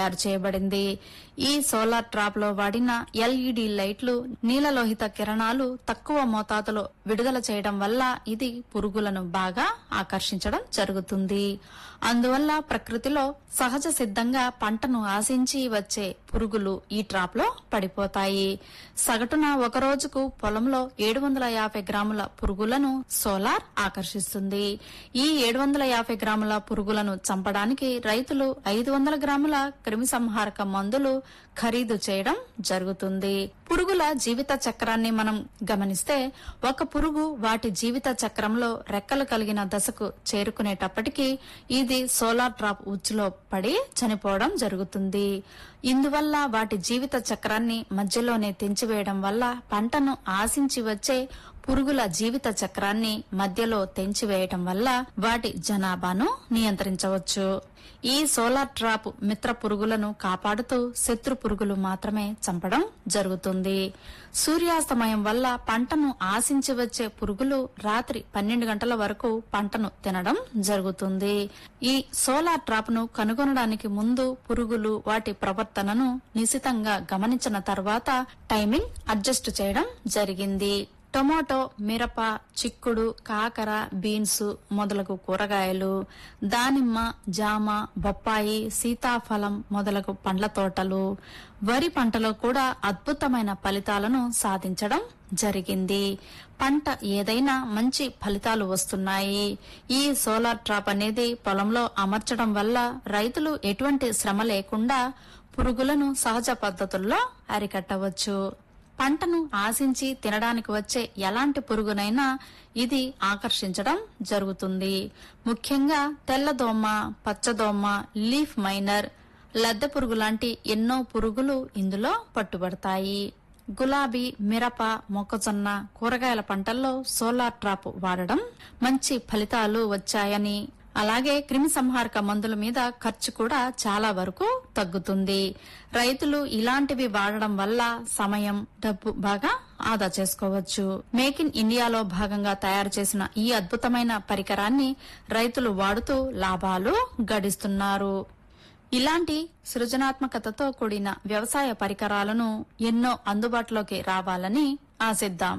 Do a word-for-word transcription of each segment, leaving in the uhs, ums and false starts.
తయారు చేయబడింది. ఈ సోలార్ ట్రాప్ లో వాడిన ఎల్ఈడి లైట్లు నీలలోహిత కిరణాలు తక్కువ మోతాదులో విడుదల చేయడం వల్ల ఇది పురుగులను బాగా ఆకర్షించడం జరుగుతుంది. అందువల్ల ప్రకృతిలో సహజ సిద్ధంగా పంటను ఆశించి వచ్చే పురుగులు ఈ ట్రాప్ లో పడిపోతాయి. సగటున ఒక రోజుకు పొలంలో ఏడు వందల యాభై గ్రాముల పురుగులను సోలార్ ఆకర్షిస్తుంది. ఈ ఏడు వందల యాభై గ్రాముల పురుగులను చంపడానికి రైతులు ఐదు వందల గ్రాముల క్రిమిసంహారక మందులు ఖరీదు చేయడం జరుగుతుంది. పురుగుల జీవిత చక్రాన్ని మనం గమనిస్తే ఒక పురుగు వాటి జీవిత చక్రంలో రెక్కలు కలిగిన దశకు చేరుకునేటప్పటికీ ఇది సోలార్ ట్రాప్ ఉచ్చులో పడి చనిపోవడం జరుగుతుంది. ఇందువల్ల వాటి జీవిత చక్రాన్ని మధ్యలోనే తెంచివేయడం వల్ల పంటను ఆశించి వచ్చే పురుగుల జీవిత చక్రాన్ని మధ్యలో తెంచివేయటం వల్ల వాటి జనాభాను నియంత్రించవచ్చు. ఈ సోలార్ ట్రాప్ మిత్ర పురుగులను కాపాడుతూ శత్రు పురుగులు మాత్రమే చంపడం జరుగుతుంది. సూర్యాస్తమయం వల్ల పంటను ఆశించి వచ్చే పురుగులు రాత్రి పన్నెండు గంటల వరకు పంటను తినడం జరుగుతుంది. ఈ సోలార్ ట్రాప్ ను కనుగొనడానికి ముందు పురుగులు వాటి ప్రవర్తనను నిశితంగా గమనించిన తర్వాత టైమింగ్ అడ్జస్ట్ చేయడం జరిగింది. టొమాటో, మిరప, చిక్కుడు, కాకర, బీన్స్ మొదలగు కూరగాయలు, దానిమ్మ, జామ, బొప్పాయి, సీతాఫలం మొదలగు పండ్ల తోటలు, వరి పంటలో కూడా అద్భుతమైన ఫలితాలను సాధించడం జరిగింది. పంట ఏదైనా మంచి ఫలితాలు వస్తున్నాయి. ఈ సోలార్ ట్రాప్ అనేది పొలంలో అమర్చడం వల్ల రైతులు ఎటువంటి శ్రమ లేకుండా పురుగులను సహజ పద్ధతుల్లో అరికట్టవచ్చు. పంటను ఆశించి తినడానికి వచ్చే ఎలాంటి పురుగునైనా ఇది ఆకర్షించడం జరుగుతుంది. ముఖ్యంగా తెల్లదోమ, పచ్చదోమ, లీఫ్ మైనర్, లద్దె పురుగు లాంటి ఎన్నో పురుగులు ఇందులో పట్టుబడతాయి. గులాబీ, మిరప, మొక్కజొన్న, కూరగాయల పంటల్లో సోలార్ ట్రాప్ వాడడం మంచి ఫలితాలు వచ్చాయని, అలాగే క్రిమి సంహారక మందుల మీద ఖర్చు కూడా చాలా వరకు తగ్గుతుంది. రైతులు ఇలాంటివి వాడడం వల్ల సమయం, డబ్బు బాగా ఆదా చేసుకోవచ్చు. మేక్ ఇన్ ఇండియాలో భాగంగా తయారు చేసిన ఈ అద్భుతమైన పరికరాన్ని రైతులు వాడుతూ లాభాలు గడిస్తున్నారు. ఇలాంటి సృజనాత్మకతతో కూడిన వ్యవసాయ పరికరాలను ఎన్నో అందుబాటులోకి రావాలని ఆశిద్దాం.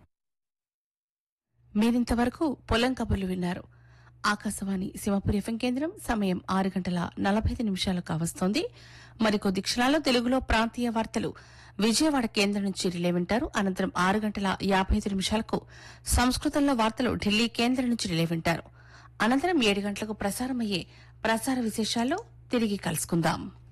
మీరింతవరకు పొలం కబుర్లు విన్నారు. ఆకాశవాణి సింహపురి ఎఫ్ఎం కేంద్రం సమయం ఆరు గంటల నలభై ఐదు నిమిషాలు కావస్తోంది. మరికొద్ది క్షణాల్లో తెలుగులో ప్రాంతీయ వార్తలు విజయవాడ కేంద్రం నుంచి రిలే వింటారు. అనంతరం ఆరు గంటల యాభై ఐదు నిమిషాలకు సంస్కృతంలో వార్తలు ఢిల్లీ కేంద్రం నుంచి రిలే వింటారు. అనంతరం ఏడు గంటలకు ప్రసారమయ్యే ప్రసార విశేషాల్లో తిరిగి కలుసుకుందాం.